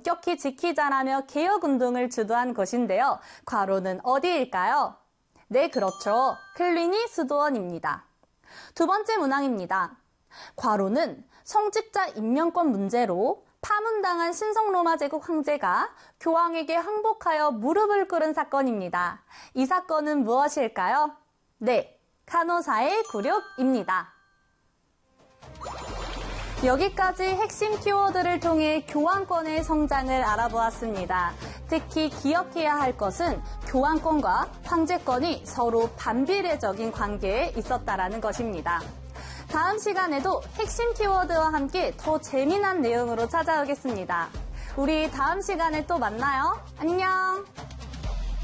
엄격히 지키자라며 개혁운동을 주도한 것인데요. 괄호는 어디일까요? 네, 그렇죠. 클리니 스도원입니다. 두 번째 문항입니다. 괄호는 성직자 임명권 문제로 파문당한 신성로마 제국 황제가 교황에게 항복하여 무릎을 꿇은 사건입니다. 이 사건은 무엇일까요? 네, 간호사의 굴욕입니다. 여기까지 핵심 키워드를 통해 교황권의 성장을 알아보았습니다. 특히 기억해야 할 것은 교황권과 황제권이 서로 반비례적인 관계에 있었다라는 것입니다. 다음 시간에도 핵심 키워드와 함께 더 재미난 내용으로 찾아오겠습니다. 우리 다음 시간에 또 만나요. 안녕!